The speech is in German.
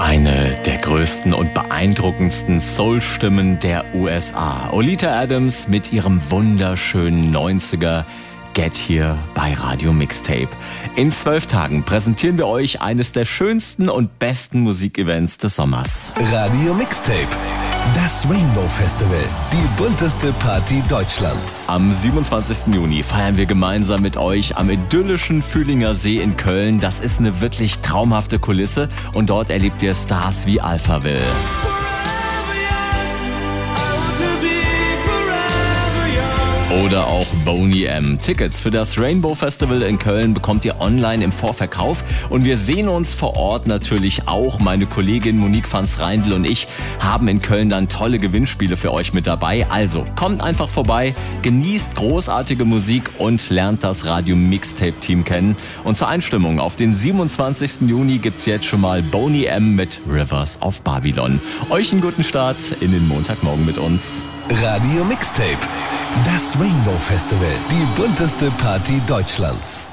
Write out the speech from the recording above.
Eine der größten und beeindruckendsten Soul-Stimmen der USA. Oleta Adams mit ihrem wunderschönen 90er Get hier bei Radio Mixtape. In 12 Tagen präsentieren wir euch eines der schönsten und besten Musikevents des Sommers. Radio Mixtape. Das Rainbow Festival, die bunteste Party Deutschlands. Am 27. Juni feiern wir gemeinsam mit euch am idyllischen Fühlinger See in Köln. Das ist eine wirklich traumhafte Kulisse und dort erlebt ihr Stars wie Alphaville. Oder auch Boney M. Tickets für das Rainbow Festival in Köln bekommt ihr online im Vorverkauf. Und wir sehen uns vor Ort natürlich auch. Meine Kollegin Monique Vans-Reindl und ich haben in Köln dann tolle Gewinnspiele für euch mit dabei. Also kommt einfach vorbei, genießt großartige Musik und lernt das Radio Mixtape Team kennen. Und zur Einstimmung auf den 27. Juni gibt's jetzt schon mal Boney M. mit Rivers of Babylon. Euch einen guten Start in den Montagmorgen mit uns. Radio Mixtape. Das Rainbow Festival, die bunteste Party Deutschlands.